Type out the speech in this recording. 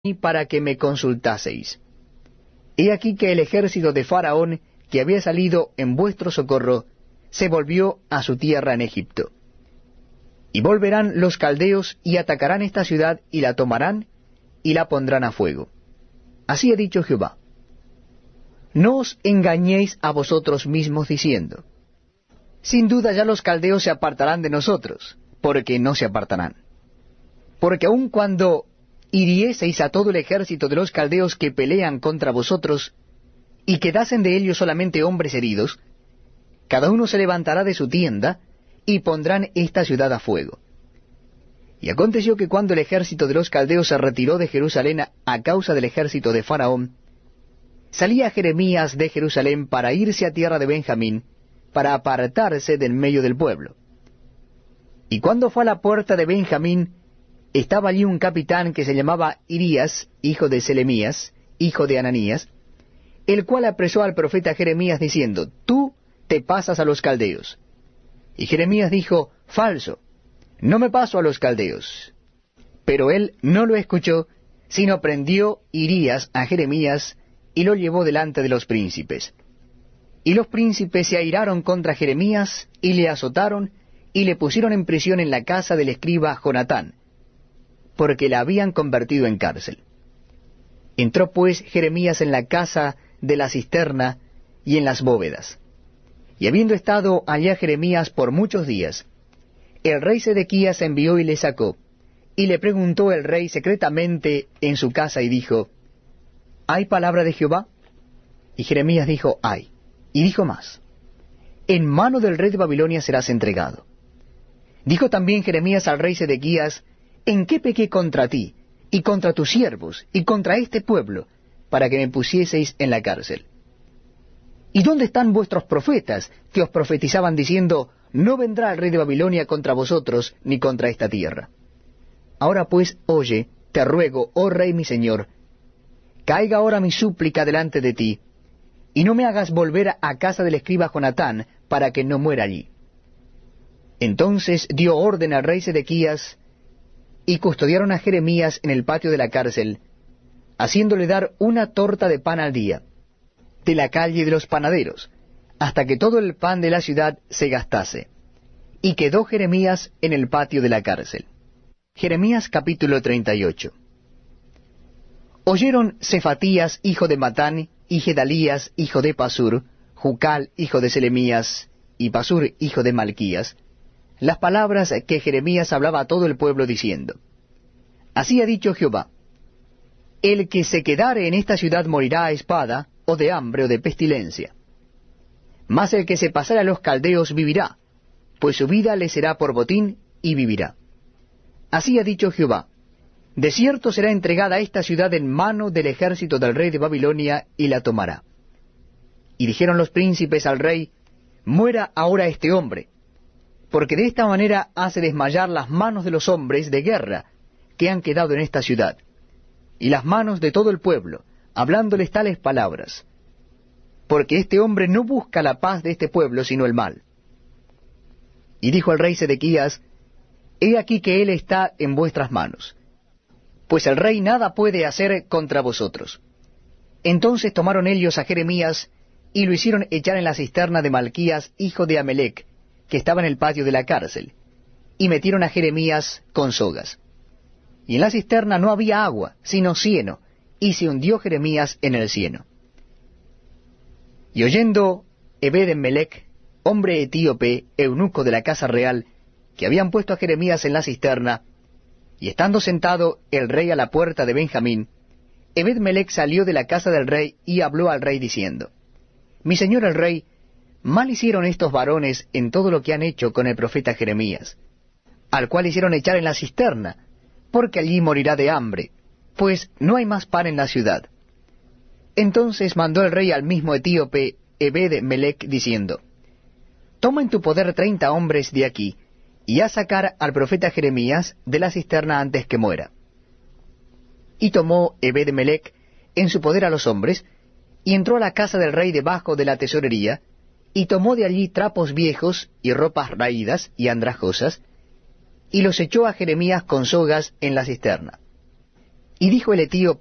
para que me consultaseis. He aquí que el ejército de Faraón, que había salido en vuestro socorro, se volvió a su tierra en Egipto. Y volverán los caldeos y atacarán esta ciudad y la tomarán y la pondrán a fuego. Así ha dicho Jehová. No os engañéis a vosotros mismos diciendo, sin duda ya los caldeos se apartarán de nosotros, porque no se apartarán. Porque aun cuando hirieseis a todo el ejército de los caldeos que pelean contra vosotros, y quedasen de ellos solamente hombres heridos, cada uno se levantará de su tienda, y pondrán esta ciudad a fuego. Y aconteció que cuando el ejército de los caldeos se retiró de Jerusalén a causa del ejército de Faraón, salía Jeremías de Jerusalén para irse a tierra de Benjamín, para apartarse del medio del pueblo. Y cuando fue a la puerta de Benjamín, estaba allí un capitán que se llamaba Irías, hijo de Selemías, hijo de Ananías, el cual apresó al profeta Jeremías diciendo, tú te pasas a los caldeos. Y Jeremías dijo, falso, no me paso a los caldeos. Pero él no lo escuchó, sino prendió Irías a Jeremías y lo llevó delante de los príncipes. Y los príncipes se airaron contra Jeremías y le azotaron y le pusieron en prisión en la casa del escriba Jonatán, porque la habían convertido en cárcel. Entró pues Jeremías en la casa de la cisterna y en las bóvedas. Y habiendo estado allá Jeremías por muchos días, el rey Sedequías envió y le sacó, y le preguntó el rey secretamente en su casa y dijo, ¿hay palabra de Jehová? Y Jeremías dijo, hay. Y dijo más, en mano del rey de Babilonia serás entregado. Dijo también Jeremías al rey Sedequías, ¿en qué pequé contra ti, y contra tus siervos, y contra este pueblo, para que me pusieseis en la cárcel? ¿Y dónde están vuestros profetas, que os profetizaban diciendo, no vendrá el rey de Babilonia contra vosotros, ni contra esta tierra? Ahora pues, oye, te ruego, oh rey mi señor, caiga ahora mi súplica delante de ti, y no me hagas volver a casa del escriba Jonatán, para que no muera allí. Entonces dio orden al rey Sedequías, y custodiaron a Jeremías en el patio de la cárcel, haciéndole dar una torta de pan al día, de la calle de los panaderos, hasta que todo el pan de la ciudad se gastase. Y quedó Jeremías en el patio de la cárcel. Jeremías capítulo 38. Oyeron Cefatías, hijo de Matán, y Gedalías, hijo de Pasur, Jucal, hijo de Selemías, y Pasur, hijo de Malquías, las palabras que Jeremías hablaba a todo el pueblo diciendo, así ha dicho Jehová, el que se quedare en esta ciudad morirá a espada, o de hambre, o de pestilencia. Mas el que se pasare a los caldeos vivirá, pues su vida le será por botín, y vivirá. Así ha dicho Jehová, de cierto será entregada esta ciudad en mano del ejército del rey de Babilonia, y la tomará. Y dijeron los príncipes al rey, muera ahora este hombre, porque de esta manera hace desmayar las manos de los hombres de guerra que han quedado en esta ciudad, y las manos de todo el pueblo, hablándoles tales palabras, porque este hombre no busca la paz de este pueblo, sino el mal. Y dijo el rey Sedequías, he aquí que él está en vuestras manos, pues el rey nada puede hacer contra vosotros. Entonces tomaron ellos a Jeremías, y lo hicieron echar en la cisterna de Malquías, hijo de Amelec, que estaba en el patio de la cárcel, y metieron a Jeremías con sogas. Y en la cisterna no había agua, sino cieno, y se hundió Jeremías en el cieno. Y oyendo Ebed-Melech, hombre etíope, eunuco de la casa real, que habían puesto a Jeremías en la cisterna, y estando sentado el rey a la puerta de Benjamín, Ebed-Melech salió de la casa del rey y habló al rey diciendo, mi señor el rey, mal hicieron estos varones en todo lo que han hecho con el profeta Jeremías, al cual hicieron echar en la cisterna, porque allí morirá de hambre, pues no hay más pan en la ciudad. Entonces mandó el rey al mismo etíope Ebed-Melech, diciendo, toma en tu poder 30 hombres de aquí, y haz sacar al profeta Jeremías de la cisterna antes que muera. Y tomó Ebed-Melech en su poder a los hombres, y entró a la casa del rey debajo de la tesorería, y tomó de allí trapos viejos y ropas raídas y andrajosas, y los echó a Jeremías con sogas en la cisterna. Y dijo el etíope: